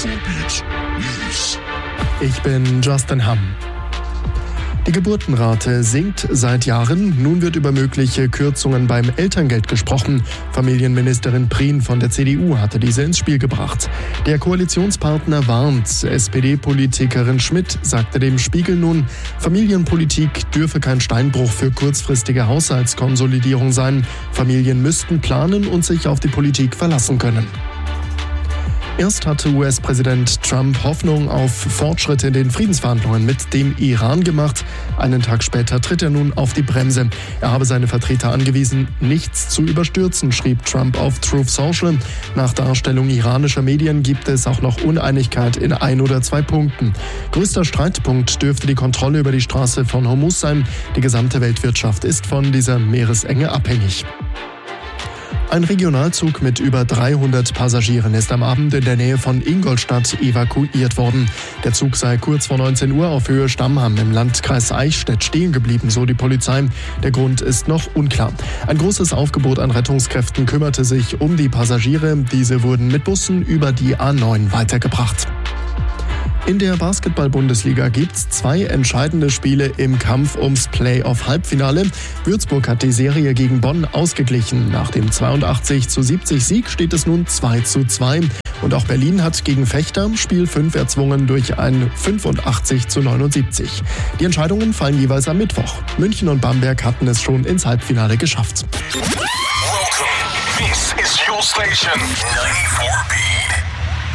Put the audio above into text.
Afrobeat News. Ich bin Justin Hamm. Die Geburtenrate sinkt seit Jahren. Nun wird über mögliche Kürzungen beim Elterngeld gesprochen. Familienministerin Prien von der CDU hatte diese ins Spiel gebracht. Der Koalitionspartner warnt. SPD-Politikerin Schmidt sagte dem Spiegel nun, Familienpolitik dürfe kein Steinbruch für kurzfristige Haushaltskonsolidierung sein. Familien müssten planen und sich auf die Politik verlassen können. Erst hatte US-Präsident Trump Hoffnung auf Fortschritte in den Friedensverhandlungen mit dem Iran gemacht. Einen Tag später tritt er nun auf die Bremse. Er habe seine Vertreter angewiesen, nichts zu überstürzen, schrieb Trump auf Truth Social. Nach Darstellung iranischer Medien gibt es auch noch Uneinigkeit in 1 oder 2 Punkten. Größter Streitpunkt dürfte die Kontrolle über die Straße von Hormuz sein. Die gesamte Weltwirtschaft ist von dieser Meeresenge abhängig. Ein Regionalzug mit über 300 Passagieren ist am Abend in der Nähe von Ingolstadt evakuiert worden. Der Zug sei kurz vor 19 Uhr auf Höhe Stammham im Landkreis Eichstätt stehen geblieben, so die Polizei. Der Grund ist noch unklar. Ein großes Aufgebot an Rettungskräften kümmerte sich um die Passagiere. Diese wurden mit Bussen über die A9 weitergebracht. In der Basketball-Bundesliga gibt's 2 entscheidende Spiele im Kampf ums Playoff-Halbfinale. Würzburg hat die Serie gegen Bonn ausgeglichen. Nach dem 82:70 Sieg steht es nun 2:2. Und auch Berlin hat gegen Vechta Spiel 5 erzwungen durch ein 85:79. Die Entscheidungen fallen jeweils am Mittwoch. München und Bamberg hatten es schon ins Halbfinale geschafft. Welcome. This is your station 94 Beat.